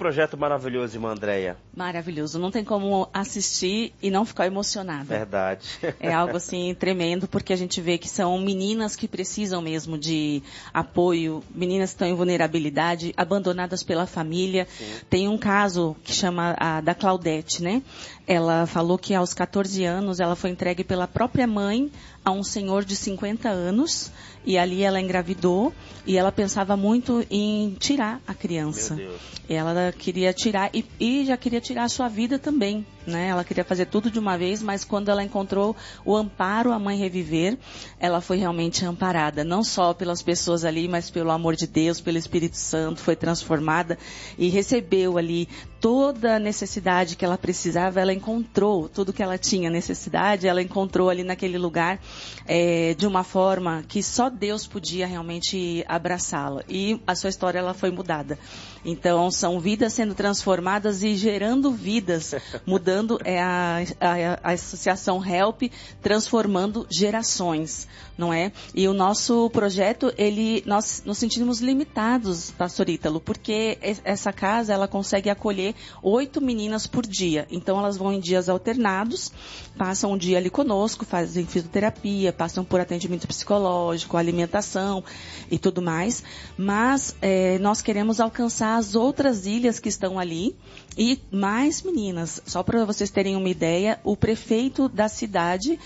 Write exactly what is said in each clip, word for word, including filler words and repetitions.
projeto maravilhoso, irmã Andréia. Maravilhoso. Não tem como assistir e não ficar emocionada. Verdade. É algo assim tremendo, porque a gente vê que são meninas que precisam mesmo de apoio, meninas que estão em vulnerabilidade, abandonadas pela família. Sim. Tem um caso que chama a da Claudete, né? Ela falou que aos catorze anos ela foi entregue pela própria mãe a um senhor de cinquenta anos, e ali ela engravidou, e ela pensava muito em tirar a criança. Meu Deus. Ela queria tirar, e, e já queria tirar a sua vida também, né? Ela queria fazer tudo de uma vez, mas quando ela encontrou o amparo, a Mãe Reviver, ela foi realmente amparada, não só pelas pessoas ali, mas pelo amor de Deus, pelo Espírito Santo, foi transformada e recebeu ali toda a necessidade que ela precisava. Ela encontrou tudo que ela tinha necessidade, ela encontrou ali naquele lugar, é, de uma forma que só Deus podia realmente abraçá-la. E a sua história, ela foi mudada. Então, são vidas sendo transformadas e gerando vidas, mudando é a, a, a Associação Help, transformando gerações, não é? E o nosso projeto, ele, nós nos sentimos limitados, pastor Ítalo, porque essa casa, ela consegue acolher oito meninas por dia. Então, elas vão em dias alternados, passam um dia ali conosco, fazem fisioterapia, passam por atendimento psicológico, alimentação e tudo mais. Mas é, nós queremos alcançar as outras ilhas que estão ali e mais meninas. Só para vocês terem uma ideia, o prefeito da cidade,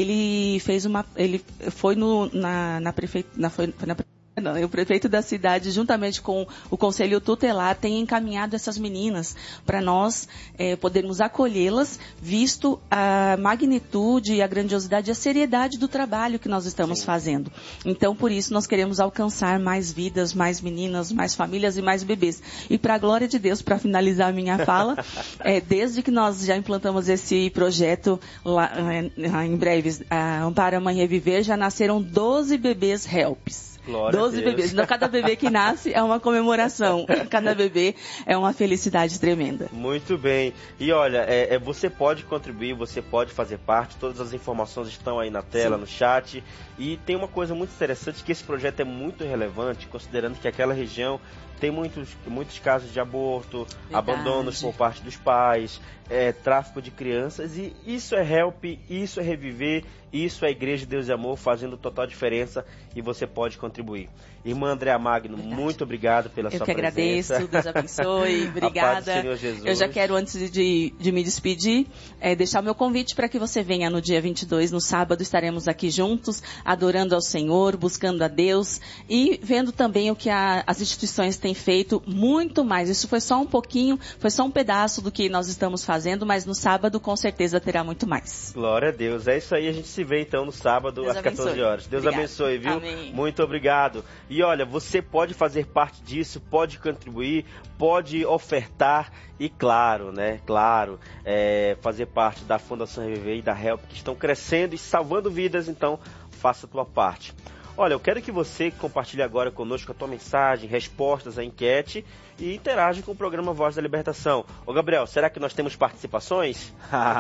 ele fez uma, ele foi no, na, na prefeitura, foi, foi na Não, o prefeito da cidade, juntamente com o conselho tutelar, tem encaminhado essas meninas para nós é, podermos acolhê-las, visto a magnitude, a grandiosidade e a seriedade do trabalho que nós estamos Sim. fazendo. Então, por isso, nós queremos alcançar mais vidas, mais meninas, mais famílias e mais bebês. E para a glória de Deus, para finalizar a minha fala, é, desde que nós já implantamos esse projeto, lá, em breve, a Amparo a Mãe Reviver, já nasceram doze bebês helps. Glória doze bebês. Então, cada bebê que nasce é uma comemoração. Cada bebê é uma felicidade tremenda. Muito bem. E olha, é, é, você pode contribuir, você pode fazer parte. Todas as informações estão aí na tela, Sim. no chat. E tem uma coisa muito interessante, que esse projeto é muito relevante, considerando que aquela região tem muitos, muitos casos de aborto, Verdade. abandonos por parte dos pais, é, tráfico de crianças, e isso é Help, isso é Reviver, isso é Igreja de Deus e Amor, fazendo total diferença, e você pode contribuir. Irmã Andréia Magno, Verdade. muito obrigado pela Eu sua que presença. agradeço, Deus abençoe, obrigada. A paz do Senhor Jesus. Eu já quero, antes de, de me despedir, é, deixar o meu convite para que você venha no dia vinte e dois, no sábado, estaremos aqui juntos, adorando ao Senhor, buscando a Deus, e vendo também o que a, as instituições têm feito, muito mais. Isso foi só um pouquinho, foi só um pedaço do que nós estamos fazendo, mas no sábado com certeza terá muito mais. Glória a Deus. É isso aí, a gente se vê então no sábado Deus às quatorze horas. Deus Obrigada. abençoe, viu? Amém. Muito obrigado. E olha, você pode fazer parte disso, pode contribuir, pode ofertar e claro, né, claro, é, fazer parte da Fundação Reviver e da Help, que estão crescendo e salvando vidas, então faça a tua parte. Olha, eu quero que você compartilhe agora conosco a tua mensagem, respostas à enquete e interage com o programa Voz da Libertação. Ô Gabriel, será que nós temos participações?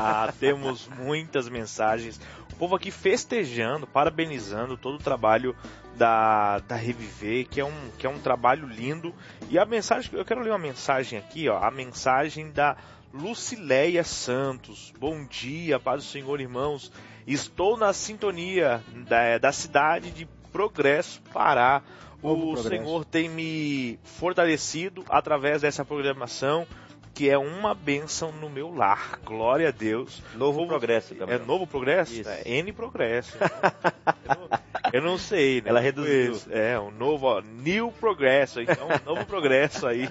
Temos muitas mensagens. O povo aqui festejando, parabenizando todo o trabalho da, da Reviver, que é, um, que é um trabalho lindo. E a mensagem, eu quero ler uma mensagem aqui, ó, a mensagem da Lucileia Santos. Bom dia, paz do Senhor, irmãos. Estou na sintonia da, da cidade de Progresso, Pará. O Progresso. Senhor tem me fortalecido através dessa programação, que é uma bênção no meu lar. Glória a Deus. Novo, novo Progresso, Gabriel. É Novo Progresso? Isso. É N Progresso. eu, não, eu não sei, né? Ela reduziu. É, um novo, ó, New Progresso. Então, um novo progresso aí.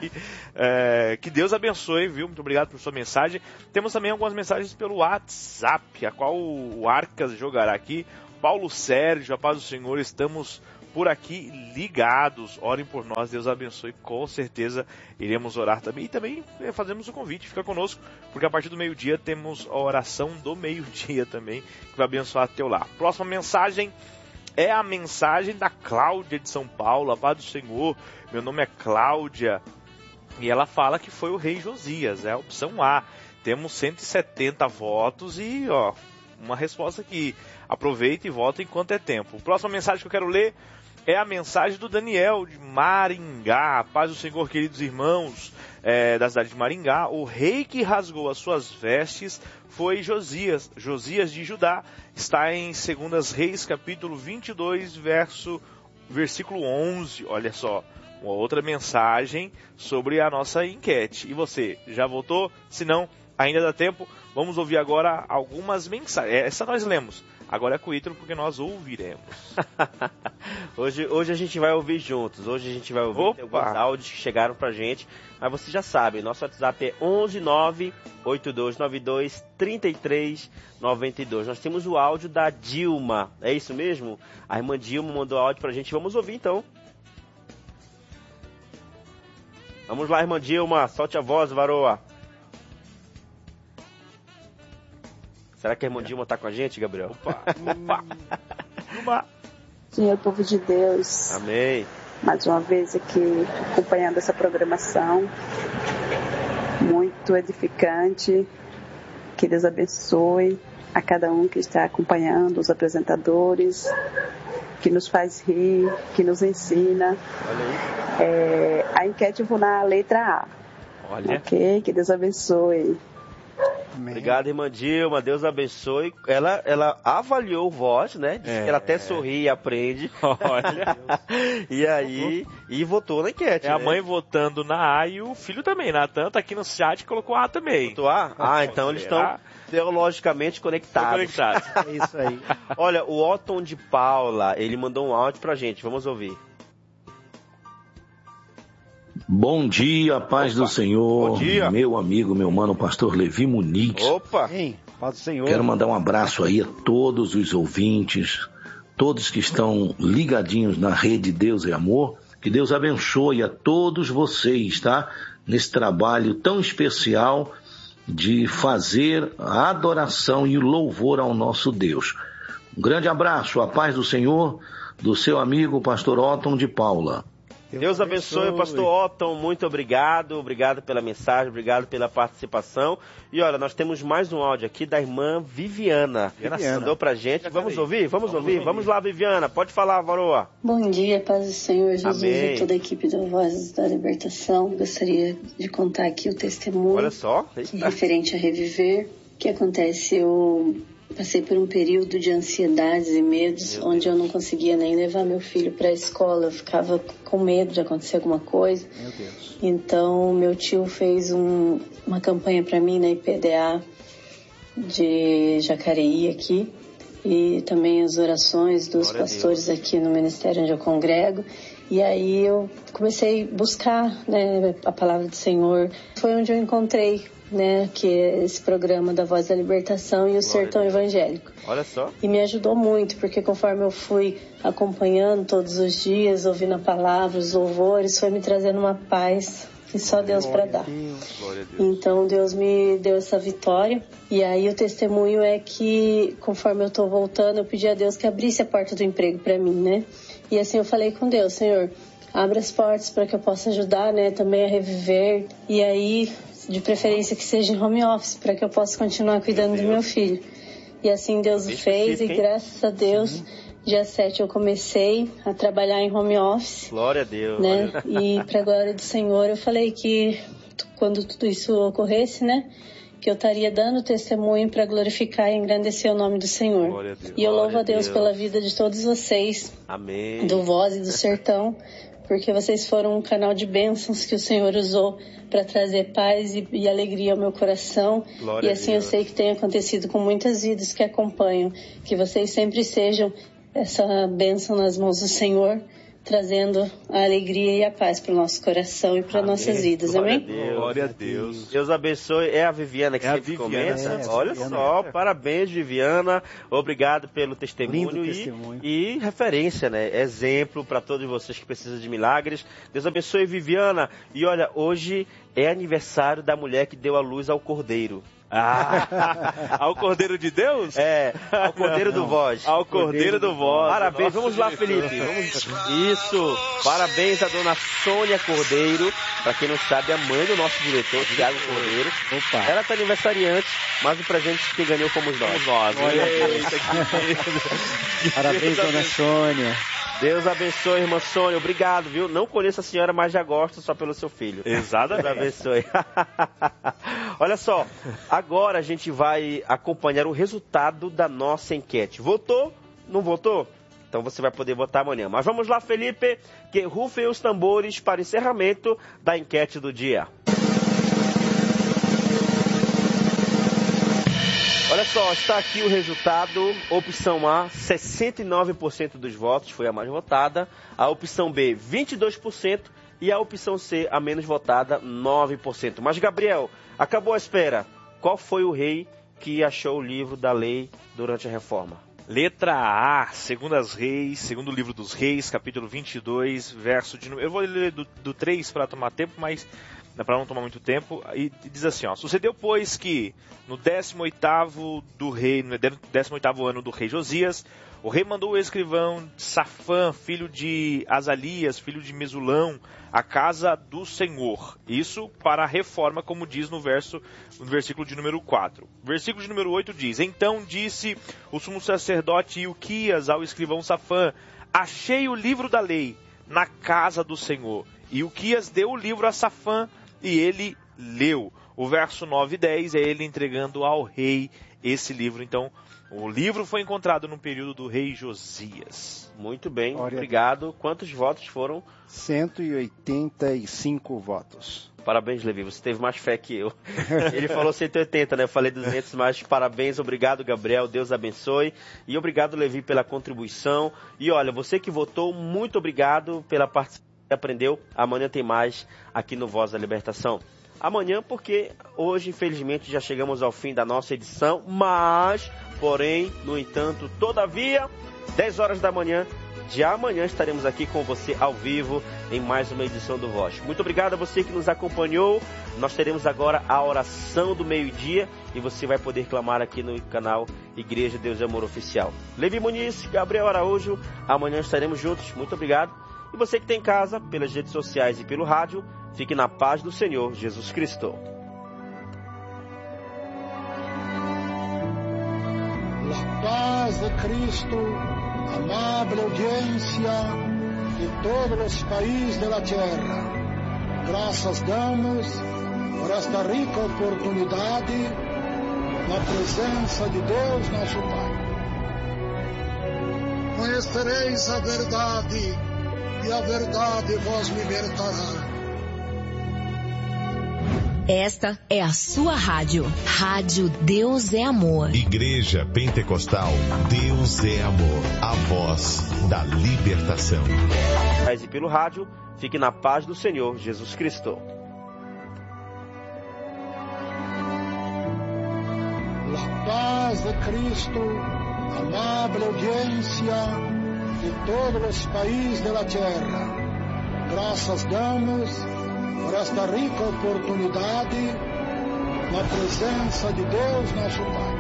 É, que Deus abençoe, viu? Muito obrigado por sua mensagem. Temos também algumas mensagens pelo WhatsApp, a qual o Arcas jogará aqui. Paulo Sérgio, a paz do Senhor, estamos por aqui ligados, orem por nós, Deus abençoe, com certeza iremos orar também, e também fazemos o convite, fica conosco, porque a partir do meio-dia temos a oração do meio-dia também, que vai abençoar teu lar. Próxima mensagem é a mensagem da Cláudia de São Paulo, a paz do Senhor, meu nome é Cláudia, e ela fala que foi o rei Josias, é a opção A, temos cento e setenta votos e, ó, uma resposta aqui. Aproveite e vote enquanto é tempo. Próxima mensagem que eu quero ler é a mensagem do Daniel de Maringá. Paz do Senhor, queridos irmãos é, da cidade de Maringá. O rei que rasgou as suas vestes foi Josias, Josias de Judá. Está em Segundas Reis, capítulo vinte e dois, verso, versículo onze. Olha só, uma outra mensagem sobre a nossa enquete. E você, já votou? Se não, ainda dá tempo. Vamos ouvir agora algumas mensagens. Essa nós lemos. Agora é com o Ítalo, porque nós ouviremos. hoje, hoje a gente vai ouvir juntos. Hoje a gente vai ouvir Opa. alguns áudios que chegaram pra gente. Mas você já sabe, nosso WhatsApp é onze nove oito dois nove dois três três nove dois. Nós temos o áudio da Dilma. É isso mesmo? A irmã Dilma mandou áudio pra gente. Vamos ouvir então. Vamos lá, irmã Dilma. Solte a voz, varoa. Será que a irmã Dilma está com a gente, Gabriel? Opa, opa. Uma. Senhor, povo de Deus. Amém. Mais uma vez aqui acompanhando essa programação. Muito edificante. Que Deus abençoe a cada um que está acompanhando, os apresentadores, que nos faz rir, que nos ensina. Olha aí. É, a enquete eu vou na letra A. Olha. Ok? Que Deus abençoe. Amém. Obrigado, irmã Dilma, Deus abençoe. Ela, ela avaliou o voto, né? Disse é, que ela até sorri e aprende. Olha. E aí, e votou na enquete. É, né? A mãe votando na A e o filho também. Natan tá aqui no chat colocou A também. Votou A? Ah, então eles estão teologicamente conectados. conectados. É isso aí. Olha, o Otton de Paula, ele mandou um áudio pra gente. Vamos ouvir. Bom dia, paz Opa. do Senhor, Bom dia. meu amigo, meu mano, pastor Levi Muniz. Opa! Ei, paz do Senhor. Quero mandar um abraço aí a todos os ouvintes, todos que estão ligadinhos na rede Deus é Amor. Que Deus abençoe a todos vocês, tá? Nesse trabalho tão especial de fazer a adoração e o louvor ao nosso Deus. Um grande abraço, a paz do Senhor, do seu amigo, pastor Otton de Paula. Deus abençoe o pastor Otton, muito obrigado, obrigado pela mensagem, obrigado pela participação. E olha, nós temos mais um áudio aqui da irmã Viviana. Viviana mandou pra gente, vamos ouvir, vamos, vamos ouvir, ouvir, vamos lá, Viviana, pode falar, varoa. Bom dia, paz do Senhor Jesus. Amém. E toda a equipe da Vozes da Libertação. Gostaria de contar aqui o testemunho. Olha só. Que, referente a reviver. O que acontece, eu passei por um período de ansiedades e medos, meu onde Deus. Eu não conseguia nem levar meu filho para a escola, eu ficava com medo de acontecer alguma coisa. Meu Deus. Então, meu tio fez um, uma campanha para mim na I P D A de Jacareí aqui, e também as orações dos Glória pastores aqui no ministério onde eu congrego. E aí eu comecei a buscar, né, a palavra do Senhor. Foi onde eu encontrei, né, que é esse programa da Voz da Libertação e o Glória Sertão Evangélico. Olha só. E me ajudou muito, porque conforme eu fui acompanhando todos os dias, ouvindo a palavra, os louvores, foi me trazendo uma paz que só Deus para dar. Deus. Então Deus me deu essa vitória. E aí o testemunho é que, conforme eu tô voltando, eu pedi a Deus que abrisse a porta do emprego para mim, né? E assim eu falei com Deus, Senhor, abre as portas para que eu possa ajudar, né, também a reviver. E aí, de preferência que seja em home office, para que eu possa continuar cuidando meu do meu filho. E assim Deus o fez, e graças a Deus, Sim. dia sete eu comecei a trabalhar em home office. Glória a Deus. Né? E para a glória do Senhor, eu falei que quando tudo isso ocorresse, né, que eu estaria dando testemunho para glorificar e engrandecer o nome do Senhor. Glória a Deus. E eu Glória louvo a Deus, Deus pela vida de todos vocês. Amém. Do Voz e do Sertão, porque vocês foram um canal de bênçãos que o Senhor usou para trazer paz e, e alegria ao meu coração. Glória e assim eu sei que tem acontecido com muitas vidas que acompanham. Que vocês sempre sejam essa bênção nas mãos do Senhor, trazendo a alegria e a paz para o nosso coração e para nossas vidas, Glória amém? A Deus. Glória a Deus. Deus abençoe. É a Viviana que é sempre Viviana, comenta. É, Olha Viviana, só, é. parabéns, Viviana. Obrigado pelo testemunho, Lindo e, testemunho. e referência, né? Exemplo para todos vocês que precisam de milagres. Deus abençoe, Viviana. E olha, hoje é aniversário da mulher que deu a luz ao Cordeiro. Ah, ao Cordeiro de Deus? É, ao Cordeiro não, do Voz. Ao Cordeiro do Voz. Parabéns, vamos lá, Felipe. Vamos... Isso, parabéns à dona Sônia Cordeiro, para quem não sabe, a mãe do nosso diretor, Tiago Cordeiro. Opa. Ela está aniversariante, mas o presente que ganhou fomos nós. Fomos nós. Olha, Eita, que... Parabéns, dona Sônia. Deus abençoe, irmã Sônia. Obrigado, viu? Não conheço a senhora, mas já gosto só pelo seu filho. Exatamente. Deus abençoe. Olha só, agora a gente vai acompanhar o resultado da nossa enquete. Votou? Não votou? Então você vai poder votar amanhã. Mas vamos lá, Felipe, que rufem os tambores para o encerramento da enquete do dia. Olha só, está aqui o resultado. Opção A, sessenta e nove por cento dos votos, foi a mais votada. A opção B, vinte e dois por cento. E a opção C, a menos votada, nove por cento. Mas, Gabriel, acabou a espera. Qual foi o rei que achou o livro da lei durante a reforma? Letra A, segundo as reis, segundo o livro dos reis, capítulo vinte e dois, verso de... Eu vou ler do, do três para tomar tempo, mas... para não tomar muito tempo, e diz assim, ó, sucedeu, pois, que no décimo oitavo do rei, no décimo oitavo ano do rei Josias, o rei mandou o escrivão Safã, filho de Azalias, filho de Mesulão, à casa do Senhor. Isso para a reforma, como diz no, verso, no versículo de número quatro. O versículo de número oito diz, então disse o sumo sacerdote Ilquias ao escrivão Safã, achei o livro da lei na casa do Senhor. E Ilquias deu o livro a Safã, e ele leu. O verso nove e dez é ele entregando ao rei esse livro. Então, o livro foi encontrado no período do rei Josias. Muito bem, Glória obrigado. Quantos votos foram? cento e oitenta e cinco votos. Parabéns, Levi, você teve mais fé que eu. Ele falou cento e oitenta, né? Eu falei duzentos, mas parabéns, obrigado, Gabriel, Deus abençoe. E obrigado, Levi, pela contribuição. E olha, você que votou, muito obrigado pela participação. Aprendeu, amanhã tem mais aqui no Voz da Libertação. Amanhã, porque hoje, infelizmente, já chegamos ao fim da nossa edição, mas, porém, no entanto, todavia, dez horas da manhã de amanhã estaremos aqui com você ao vivo em mais uma edição do Voz. Muito obrigado a você que nos acompanhou. Nós teremos agora a oração do meio-dia e você vai poder clamar aqui no canal Igreja Deus e Amor Oficial. Levi Muniz, Gabriel Araújo, amanhã estaremos juntos. Muito obrigado. E você que está em casa, pelas redes sociais e pelo rádio, fique na paz do Senhor Jesus Cristo. La paz de Cristo, amable audiencia de todos los países de la tierra. Graças damos por esta rica oportunidade na presença de Deus nosso Pai. Conhecereis a verdade e a verdade vos libertará. Esta é a sua rádio. Rádio Deus é Amor. Igreja Pentecostal Deus é Amor. A voz da libertação. E pelo rádio, fique na paz do Senhor Jesus Cristo. La paz de Cristo, amable audiencia de todos los países de la tierra. Graças damos por esta rica oportunidade na presença de Deus nosso Pai.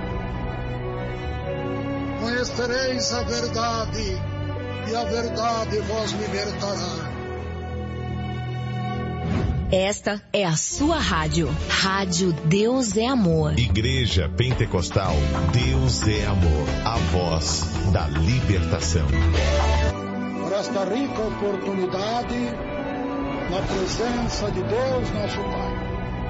Conhecereis a verdade e a verdade vos libertará. Esta é a sua rádio. Rádio Deus é Amor. Igreja Pentecostal Deus é Amor. A voz da libertação. Por esta rica oportunidade na presença de Deus nosso Pai.